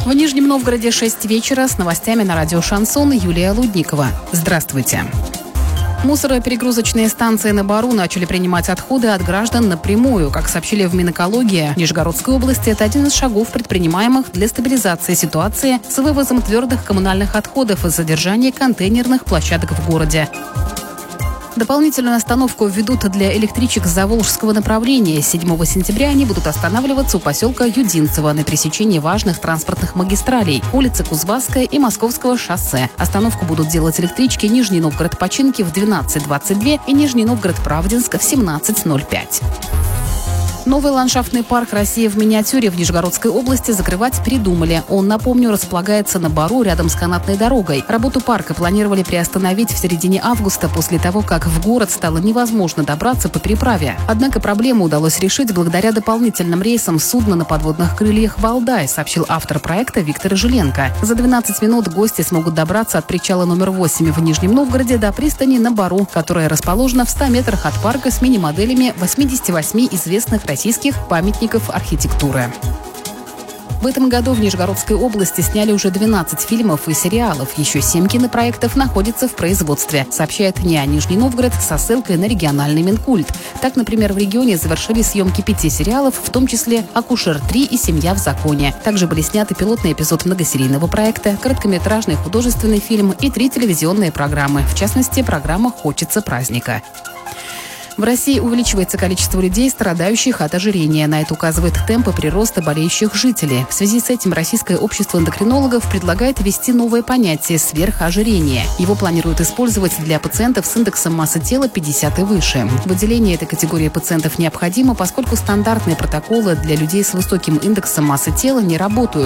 В Нижнем Новгороде 6 вечера. С новостями на радио «Шансон» Юлия Лудникова. Здравствуйте. Мусороперегрузочные станции на Бару начали принимать отходы от граждан напрямую. Как сообщили в Минэкологии Нижегородской области, это один из шагов, предпринимаемых для стабилизации ситуации с вывозом твердых коммунальных отходов и содержания контейнерных площадок в городе. Дополнительную остановку введут для электричек заволжского направления. 7 сентября они будут останавливаться у поселка Юдинцево на пересечении важных транспортных магистралей – улицы Кузбасская и Московского шоссе. Остановку будут делать электрички Нижний Новгород-Починки в 12:22 и Нижний Новгород-Правдинск в 17:05. Новый ландшафтный парк «Россия в миниатюре» в Нижегородской области закрывать передумали. Он, напомню, располагается на Бару рядом с канатной дорогой. Работу парка планировали приостановить в середине августа после того, как в город стало невозможно добраться по переправе. Однако проблему удалось решить благодаря дополнительным рейсам судна на подводных крыльях «Валдай», сообщил автор проекта Виктор Жиленко. За 12 минут гости смогут добраться от причала номер 8 в Нижнем Новгороде до пристани на Бару, которая расположена в 100 метрах от парка с мини-моделями 88 известных российских памятников архитектуры. В этом году в Нижегородской области сняли уже 12 фильмов и сериалов. Еще 7 кинопроектов находятся в производстве, сообщает НИА Нижний Новгород со ссылкой на региональный Минкульт. Так, например, в регионе завершили съемки 5 сериалов, в том числе «Акушер 3» и «Семья в законе». Также были сняты пилотный эпизод многосерийного проекта, короткометражный художественный фильм и 3 телевизионные программы, в частности, программа «Хочется праздника». В России увеличивается количество людей, страдающих от ожирения. На это указывает темпы прироста болеющих жителей. В связи с этим Российское общество эндокринологов предлагает ввести новое понятие «сверхожирение». Его планируют использовать для пациентов с индексом массы тела 50 и выше. Выделение этой категории пациентов необходимо, поскольку стандартные протоколы для людей с высоким индексом массы тела не работают.